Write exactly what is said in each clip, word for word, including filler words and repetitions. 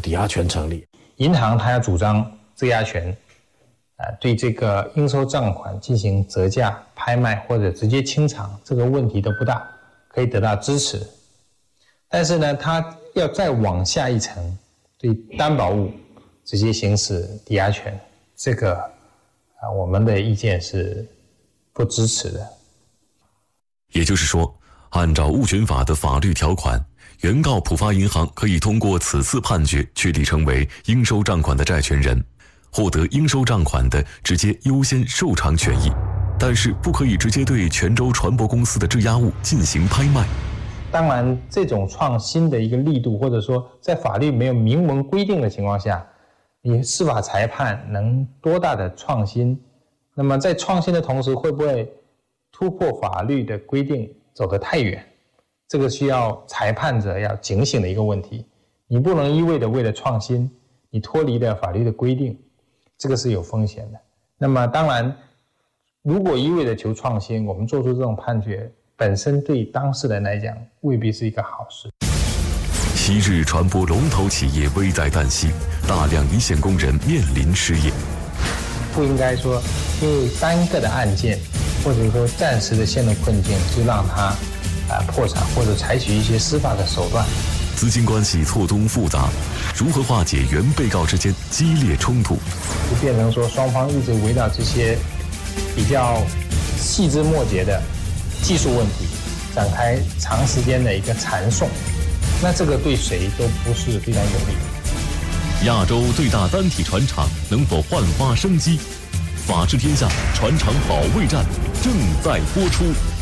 抵押权成立。 银行它要主张质押权，呃，对这个应收账款进行折价、拍卖或者直接清偿，这个问题都不大，可以得到支持。但是呢，它要再往下一层，对担保物直接行使抵押权，这个啊，我们的意见是不支持的。 也就是说，按照物权法的法律条款，原告浦发银行可以通过此次判决确立成为应收账款的债权人，获得应收账款的直接优先受偿权益，但是不可以直接对泉州船舶公司的质押物进行拍卖。 当然，这种创新的一个力度，或者说在法律没有明文规定的情况下，你司法裁判能多大的创新？那么在创新的同时，会不会突破法律的规定，走得太远？这个需要裁判者要警醒的一个问题。你不能一味的为了创新，你脱离了法律的规定，这个是有风险的。那么当然，如果一味的求创新，我们做出这种判决，本身对当事人来讲未必是一个好事。 昔日船舶龙头企业危在旦夕，大量一线工人面临失业。 不应该说因为单个的案件，或者说暂时的陷入困境，就让他呃破产，或者采取一些司法的手段。 资金关系错综复杂，如何化解原被告之间激烈冲突？ 就变成说双方一直围绕这些比较细枝末节的技术问题展开长时间的一个缠讼，那这个对谁都不是非常有利。 亚洲最大单体船厂能否焕发生机？法治天下船厂保卫战正在播出。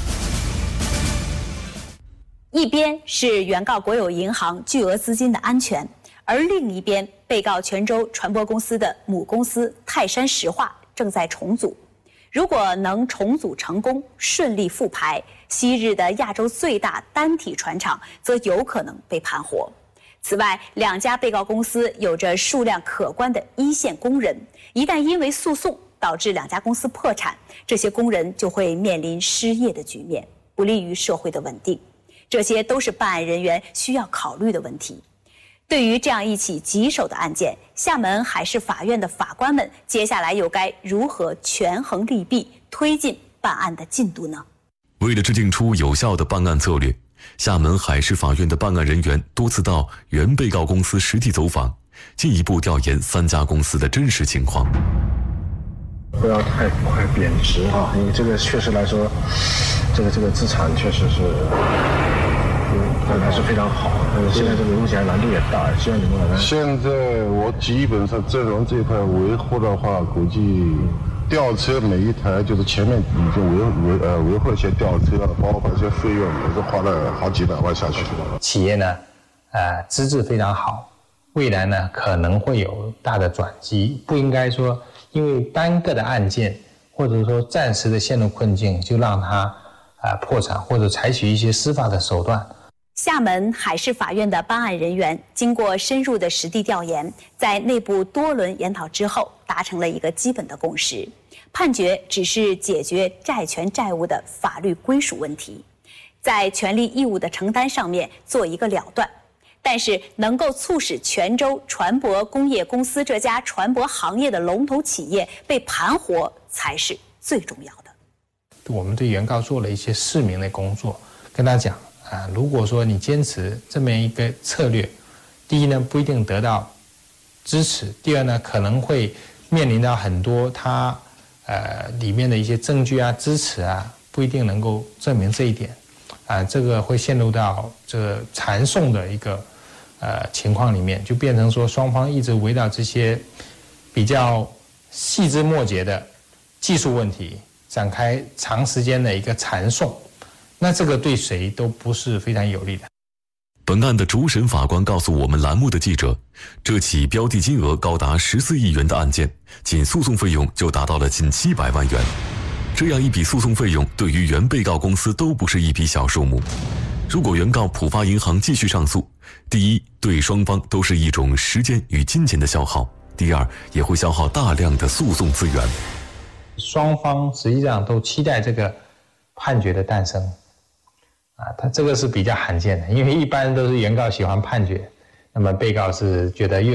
一边是原告国有银行巨额资金的安全，而另一边，被告泉州船舶公司的母公司泰山石化正在重组。如果能重组成功，顺利复牌，昔日的亚洲最大单体船厂则有可能被盘活。此外，两家被告公司有着数量可观的一线工人，一旦因为诉讼导致两家公司破产，这些工人就会面临失业的局面，不利于社会的稳定。这些都是办案人员需要考虑的问题。对于这样一起棘手的案件，厦门海事法院的法官们接下来又该如何权衡利弊，推进办案的进度呢？ 为了制定出有效的办案策略，厦门海事法院的办案人员多次到原被告公司实地走访，进一步调研三家公司的真实情况。 不要太快贬值啊！你这个确实来说，这个这个资产确实是，嗯，还是非常好。但是现在这个目前难度也大，希望你们来。 现在我基本上阵容这一块维护的话，估计吊车每一台就是前面已经维维呃维护一些吊车，包括一些费用，也是花了好几百万下去。 企业呢，呃，资质非常好，未来呢可能会有大的转机，不应该说因为单个的案件，或者说暂时的陷入困境，就让他啊、呃、破产，或者采取一些司法的手段。 厦门海事法院的办案人员经过深入的实地调研，在内部多轮研讨之后，达成了一个基本的共识，判决只是解决债权债务的法律归属问题，在权利义务的承担上面做一个了断。但是能够促使泉州船舶工业公司这家船舶行业的龙头企业被盘活，才是最重要的。 我们对原告做了一些释明的工作，跟他讲啊，如果说你坚持这么一个策略，第一呢不一定得到支持，第二呢可能会面临到很多他呃里面的一些证据啊、支持啊，不一定能够证明这一点啊，这个会陷入到这个缠讼的一个。呃，情况里面就变成说，双方一直围绕这些比较细枝末节的技术问题展开长时间的一个缠讼，那这个对谁都不是非常有利的。 本案的主审法官告诉我们栏目的记者，这起标的金额高达十四亿元的案件，仅诉讼费用就达到了近七百万元。这样一笔诉讼费用对于原被告公司都不是一笔小数目。如果原告浦发银行继续上诉，第一，对双方都是一种时间与金钱的消耗；第二，也会消耗大量的诉讼资源。 双方实际上都期待这个判决的诞生，啊，它这个是比较罕见的，因为一般都是原告喜欢判决，那么被告是觉得越